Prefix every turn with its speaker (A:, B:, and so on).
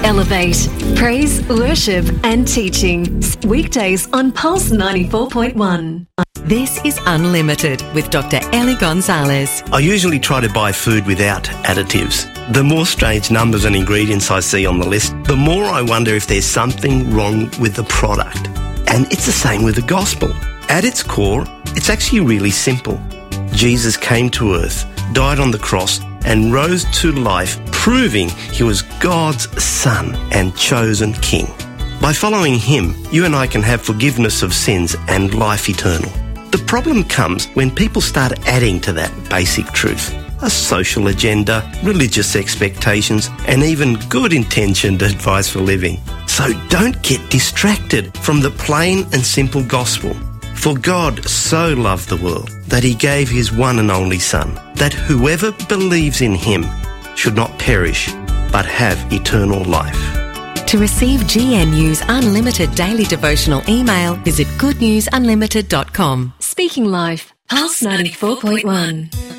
A: Elevate. Praise, worship and teaching. Weekdays on Pulse 94.1.
B: This is Unlimited with Dr. Ellie Gonzalez.
C: I usually try to buy food without additives. The more strange numbers and ingredients I see on the list, the more I wonder if there's something wrong with the product. And it's the same with the gospel. At its core, it's actually really simple. Jesus came to earth, died on the cross, and rose to life, proving he was God's Son and chosen King. By following him, you and I can have forgiveness of sins and life eternal. The problem comes when people start adding to that basic truth. A social agenda, religious expectations, and even good-intentioned advice for living. So don't get distracted from the plain and simple gospel. For God so loved the world that he gave his one and only Son, that whoever believes in him should not perish, but have eternal life.
B: To receive GNU's Unlimited Daily Devotional email, visit goodnewsunlimited.com.
A: Speaking Life, Pulse 94.1.